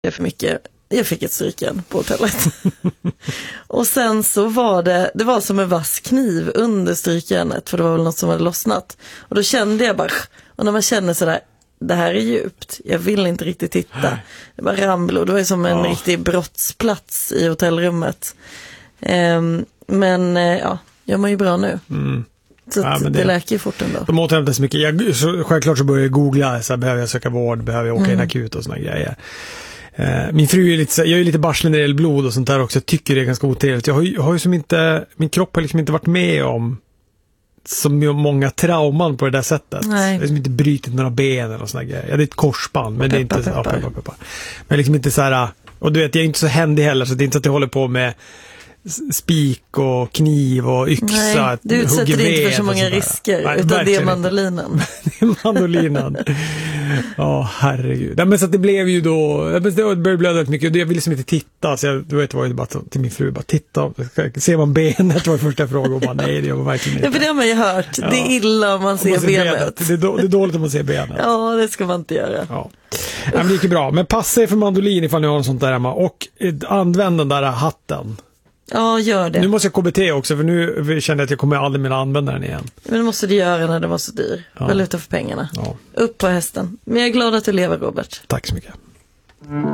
för mycket. Jag fick ett strykjärn på hotellet. Och sen så var det var som en vass kniv under strykjärnet, för det var väl något som hade lossnat. Och då kände jag bara, och när man känner sådär, det här är djupt, jag vill inte riktigt titta. Det var ramblod, det var som en riktig brottsplats i hotellrummet. Men jag mår ju bra nu. Så det läker ju fort ändå. De återhämtar så mycket. Självklart så börjar jag googla, så här, behöver jag söka vård, behöver jag åka in akut och såna grejer. Min fru är lite, jag är lite barslig när det gäller blod och sånt där också. Jag tycker det är ganska otrevligt. Jag har ju som inte, min kropp har liksom inte varit med om så många trauman på det där sättet. Nej. Jag har liksom inte brytit några ben eller såna grejer. Jag hade ett korsband, men det är inte så. Men liksom inte så här, och du vet, jag är inte så händig heller, så det är inte så att jag håller på med spik och kniv och yxa. Nej, du utsätter dig inte för så många risker. Nej, utan det är mandolinen. Det är mandolinen. Herregud. Ja, men så att det blev ju då, det började blöda väldigt mycket. Jag ville liksom inte titta, så jag vet, det var ju bara till min fru, bara titta, ser man benet, var första frågan, och bara nej, det gör man verkligen inte. Ja, för det har man ju hört. Det är illa om man ser benet. Det är dåligt om man ser benet. Ja, det ska man inte göra. Ja. Men det gick ju bra. Men passa er för mandolin ifall ni har något sånt där hemma. Och använd den där hatten. Ja, gör det. Nu måste jag KBT också, för nu känner jag att jag kommer aldrig mer använda den igen. Men det måste du göra när det var så dyr. Valuta för pengarna. Upp på hästen. Men jag är glad att du lever, Robert. Tack så mycket.